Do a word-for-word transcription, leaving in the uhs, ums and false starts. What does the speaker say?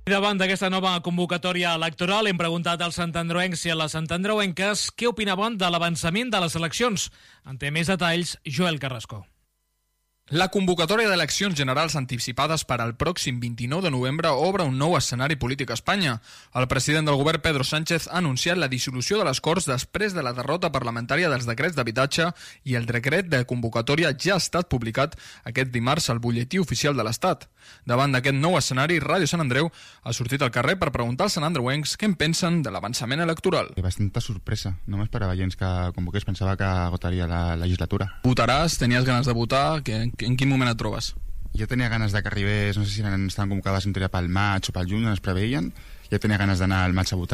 Davant d'aquesta nova convocatòria electoral hem preguntat als santandroencs i a les santandroenques què opinaven de l'avançament de les eleccions. En té més detalls Joel Carrasco. La convocatòria d'eleccions generals anticipades per al pròxim vint-i-nou de novembre obre un nou escenari polític a Espanya. El president del govern, Pedro Sánchez, ha anunciat la dissolució de les Corts després de la derrota parlamentària dels decrets d'habitatge i el decret de convocatòria ja ha estat publicat aquest dimarts al butlletí oficial de l'Estat. Davant d'aquest nou escenari, Ràdio Sant Andreu ha sortit al carrer per preguntar als santandreuencs què en pensen de l'avançament electoral. Bastanta sorpresa. No m'esperava gens que convoqués, pensava que agotaria la legislatura. Votaràs? Tenies ganes de votar? Que en quin moment et trobes? Jo tenia ganes de que arribés, no sé si estaven convocades en teoria pel maig o pel juny, on es preveien. Jo tenia ganes d'anar al maig a votar.